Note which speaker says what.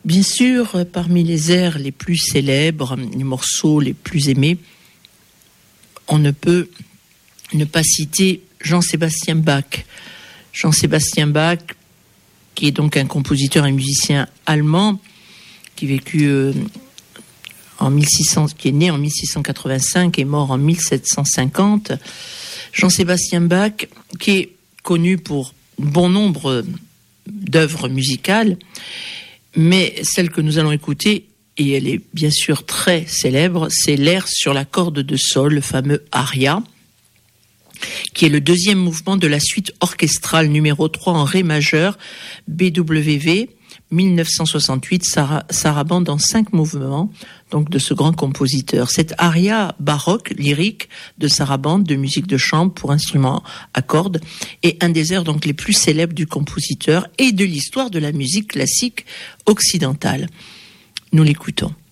Speaker 1: Bien sûr, parmi les airs les plus célèbres, les morceaux les plus aimés, on ne peut ne pas citer Jean-Sébastien Bach. Jean-Sébastien Bach, qui est donc un compositeur et musicien allemand, qui vécut qui est né en 1685 et mort en 1750. Jean-Sébastien Bach, qui est connu pour bon nombre d'œuvres musicales, mais celle que nous allons écouter, et elle est bien sûr très célèbre, c'est l'air sur la corde de sol, le fameux aria, qui est le deuxième mouvement de la suite orchestrale numéro 3 en ré majeur, BWV 1968, sarabande en 5 mouvements, donc de ce grand compositeur. Cet aria baroque, lyrique, de sarabande, de musique de chambre pour instruments à cordes, est un des airs donc les plus célèbres du compositeur et de l'histoire de la musique classique occidentale. Nous l'écoutons.